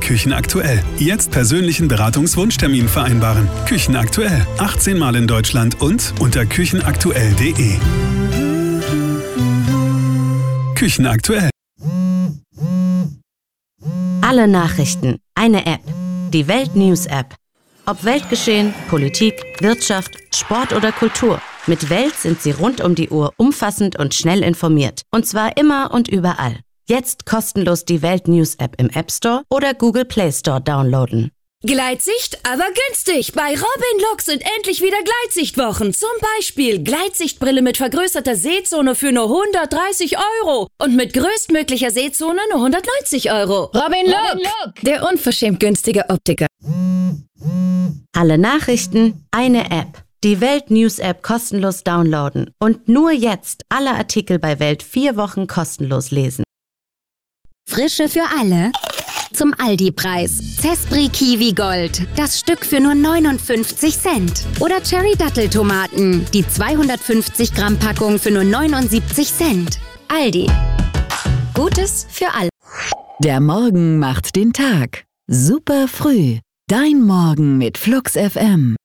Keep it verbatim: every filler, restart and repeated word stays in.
Küchenaktuell. Jetzt persönlichen Beratungswunschtermin vereinbaren. Küchenaktuell. achtzehn Mal in Deutschland und unter küchenaktuell punkt de. Küchenaktuell. Alle Nachrichten. Eine App. Die Welt News App. Ob Weltgeschehen, Politik, Wirtschaft, Sport oder Kultur. Mit Welt sind Sie rund um die Uhr umfassend und schnell informiert. Und zwar immer und überall. Jetzt kostenlos die Welt News App im App Store oder Google Play Store downloaden. Gleitsicht, aber günstig. Bei Robin sind endlich wieder Gleitsichtwochen. Zum Beispiel Gleitsichtbrille mit vergrößerter Sehzone für nur hundertdreißig Euro. Und mit größtmöglicher Sehzone nur hundertneunzig Euro. Robin Look, der unverschämt günstige Optiker. Alle Nachrichten, eine App. Die Welt News App kostenlos downloaden. Und nur jetzt alle Artikel bei Welt vier Wochen kostenlos lesen. Frische für alle? Zum Aldi-Preis. Zespri Kiwi Gold. Das Stück für nur neunundfünfzig Cent. Oder Cherry Datteltomaten. Die zweihundertfünfzig Gramm Packung für nur neunundsiebzig Cent. Aldi. Gutes für alle. Der Morgen macht den Tag. Super früh. Dein Morgen mit Flux F M.